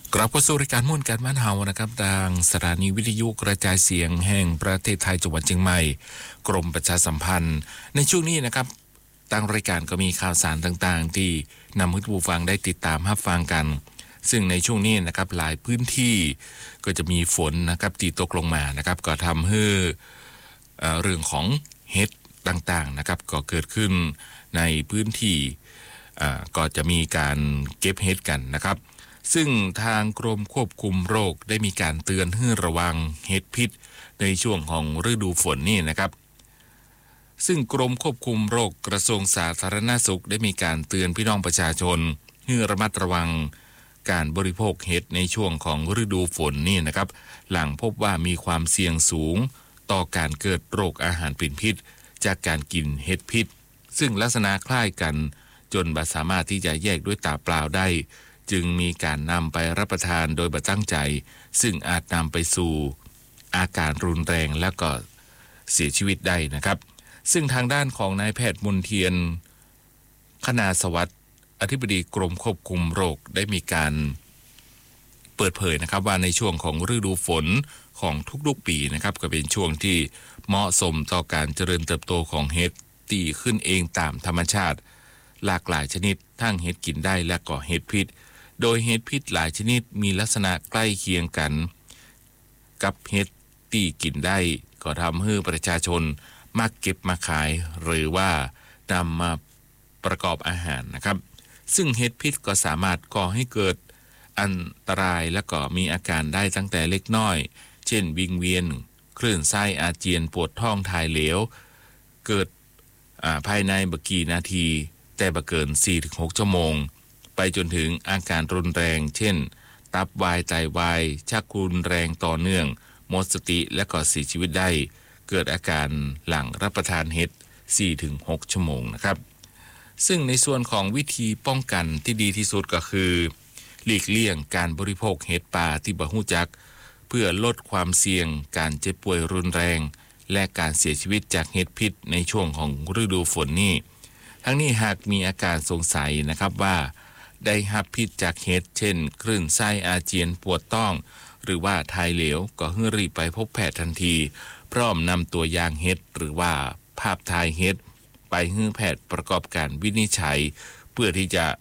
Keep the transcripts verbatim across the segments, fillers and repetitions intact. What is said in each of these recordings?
กลับเข้าสู่รายการม่วนการบ้านเฮานะครับทางสถานีวิทยุกระจายเสียงแห่งประเทศไทยจังหวัดเชียงใหม่กรมประชาสัมพันธ์ในช่วงนี้นะครับทางรายการก็มีข่าวสารต่างๆที่นำให้ผู้ฟังได้ติดตามรับฟังกันซึ่งในช่วงนี้นะครับหลายพื้นที่ก็จะมีฝนนะครับตีตกลงมานะครับก็ทำให้เอ่อเรื่องของเห็ดต่างๆนะครับก็เกิดขึ้นในพื้นที่อ่าก็จะมีการเก็บเห็ดกันนะครับซึ่งทางกรมควบคุมโรคได้มีการเตือนให้ระวังเห็ดพิษในช่วงของฤดูฝนนี่นะครับซึ่งกรมควบคุมโรคกระทรวงสาธารณสุขได้มีการเตือนพี่น้องประชาชนให้ระมัดระวังการบริโภคเห็ดในช่วงของฤดูฝนนี่นะครับหลังพบว่ามีความเสี่ยงสูงต่อการเกิดโรคอาหารเป็นพิษจากการกินเห็ดพิษซึ่งลักษณะคล้ายกันจนบ่สามารถที่จะแยกด้วยตาเปล่าได้จึงมีการนำไปรับประทานโดยบ่ตั้งใจซึ่งอาจนำไปสู่อาการรุนแรงและก็เสียชีวิตได้นะครับซึ่งทางด้านของนายแพทย์มนเทียนคณาสวัสดิ์อธิบดีกรมควบคุมโรคได้มีการเปิดเผยนะครับว่าในช่วงของฤดูฝนของทุกๆปีนะครับก็เป็นช่วงที่เหมาะสมต่อการเจริญเติบโตของเห็ดที่ขึ้นเองตามธรรมชาติหลากหลายชนิดทั้งเห็ดกินได้และก็เห็ดพิษโดยเห็ดพิษหลายชนิดมีลักษณะใกล้เคียงกันกับเห็ดที่กินได้ก็ทำให้ประชาชนมักเก็บมาขายหรือว่านำมาประกอบอาหารนะครับซึ่งเห็ดพิษก็สามารถก่อให้เกิดอันตรายและก็มีอาการได้ตั้งแต่เล็กน้อยเช่นวิงเวียนคลื่นไส้อาเจียนปวดท้องถ่ายเหลวเกิดภายในบ่กี่นาทีแต่บ่เกิน สี่ถึงหก ชั่วโมงไปจนถึงอาการรุนแรงเช่นตับวายไตวายชักรุนแรงต่อเนื่องหมดสติและก็เสียชีวิตได้เกิดอาการหลังรับประทานเห็ด สี่ถึงหก ชั่วโมงนะครับซึ่งในส่วนของวิธีป้องกันที่ดีที่สุดก็คือหลีกเลี่ยงการบริโภคเห็ดป่าที่บ่ฮู้จักเพื่อลดความเสี่ยงการเจ็บป่วยรุนแรงและการเสียชีวิตจากเห็ดพิษในช่วงของฤดูฝนนี้ทั้งนี้หากมีอาการสงสัยนะครับว่าได้รับพิษจากเห็ดเช่นคลื่นไส้อาเจียนปวดท้องหรือว่าถ่ายเหลวก็ให้รีบไปพบแพทย์ทันทีพร้อมนำตัวอย่างเห็ดหรือว่าภาพถ่ายเห็ดไปให้แพทย์ประกอบการวินิจฉัยเพื่อที่จะ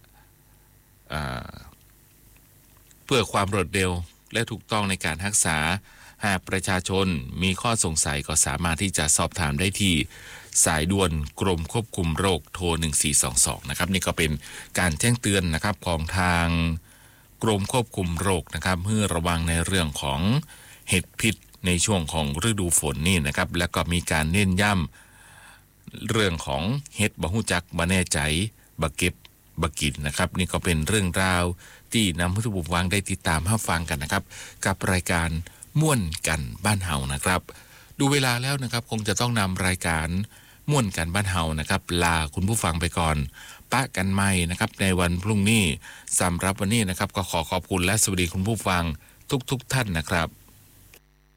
เพื่อความรวดเร็วและถูกต้องในการรักษาหากประชาชนมีข้อสงสัยก็สามารถที่จะสอบถามได้ที่สายด่วนกรมควบคุมโรคโทรหนึ่งสี่สองสองนะครับนี่ก็เป็นการแจ้งเตือนนะครับของทางกรมควบคุมโรคนะครับเพื่อระวังในเรื่องของเห็ดพิษในช่วงของฤดูฝนนี่นะครับแล้วก็มีการเน้นย้ำเรื่องของเห็ดบ่ฮู้จักบ่แน่ใจบ่เก็บบ่กินนะครับนี่ก็เป็นเรื่องราวที่นำให้ทุกผู้ฟังได้ติดตามรับฟังกันนะครับกับรายการม่วนกันบ้านเฮานะครับดูเวลาแล้วนะครับคงจะต้องนำรายการม่วนกันบ้านเฮานะครับลาคุณผู้ฟังไปก่อนปะกันใหม่นะครับในวันพรุ่งนี้สำหรับวันนี้นะครับก็ขอขอบคุณและสวัสดีคุณผู้ฟังทุกๆ ท่านนะครับ